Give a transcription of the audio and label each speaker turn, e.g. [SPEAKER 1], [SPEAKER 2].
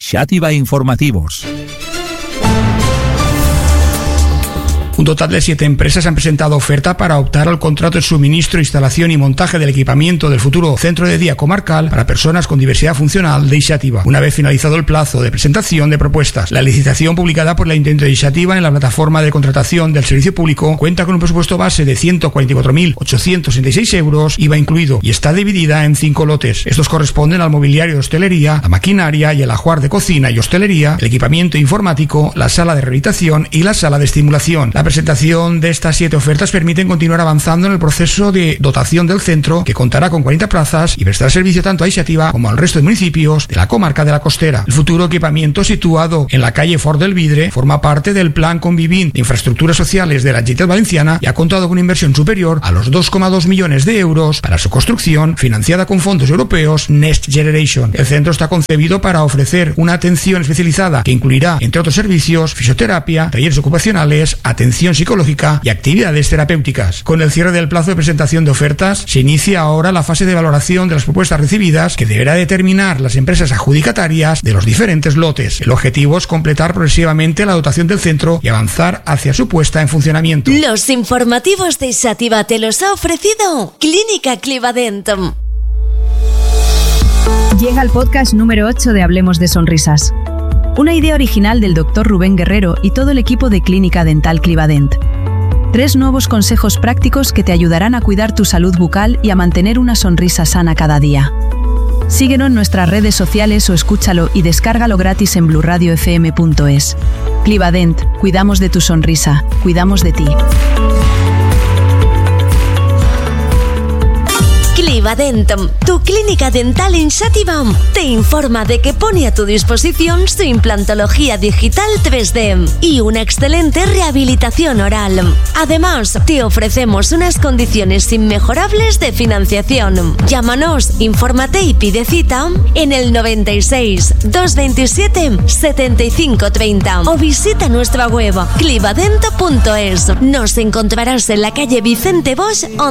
[SPEAKER 1] Xàtiva Informativos.
[SPEAKER 2] Un total de 7 empresas han presentado oferta para optar al contrato de suministro, instalación y montaje del equipamiento del futuro centro de día comarcal para personas con diversidad funcional de Ixàtiva. Una vez finalizado el plazo de presentación de propuestas, la licitación publicada por el Ayuntamiento de Ixàtiva en la plataforma de contratación del servicio público cuenta con un presupuesto base de 144.866 euros, IVA incluido, y está dividida en 5 lotes. Estos corresponden al mobiliario de hostelería, la maquinaria y el ajuar de cocina y hostelería, el equipamiento informático, la sala de rehabilitación y la sala de estimulación. La presentación de estas 7 ofertas permiten continuar avanzando en el proceso de dotación del centro, que contará con 40 plazas y prestará servicio tanto a Ixàtiva como al resto de municipios de la comarca de la Costera. El futuro equipamiento, situado en la calle Fort del Vidre, forma parte del Plan Convivint de Infraestructuras Sociales de la Generalitat Valenciana y ha contado con una inversión superior a los 2,2 millones de euros para su construcción, financiada con fondos europeos Next Generation. El centro está concebido para ofrecer una atención especializada que incluirá, entre otros servicios, fisioterapia, talleres ocupacionales, atención psicológica y actividades terapéuticas. Con el cierre del plazo de presentación de ofertas, se inicia ahora la fase de valoración de las propuestas recibidas, que deberá determinar las empresas adjudicatarias de los diferentes lotes. El objetivo es completar progresivamente la dotación del centro y avanzar hacia su puesta en funcionamiento.
[SPEAKER 3] Los informativos de Ixàtiva te los ha ofrecido Clínica Clivadent.
[SPEAKER 4] Llega el podcast número 8 de Hablemos de Sonrisas. Una idea original del Dr. Rubén Guerrero y todo el equipo de Clínica Dental Clivadent. 3 nuevos consejos prácticos que te ayudarán a cuidar tu salud bucal y a mantener una sonrisa sana cada día. Síguenos en nuestras redes sociales o escúchalo y descárgalo gratis en blurradiofm.es. Clivadent, cuidamos de tu sonrisa, cuidamos de ti.
[SPEAKER 3] Clivadent, tu clínica dental en Ixàtiva, te informa de que pone a tu disposición su implantología digital 3D y una excelente rehabilitación oral. Además, te ofrecemos unas condiciones inmejorables de financiación. Llámanos, infórmate y pide cita en el 96 227 75 30 o visita nuestra web clivadent.es. Nos encontrarás en la calle Vicente Bosch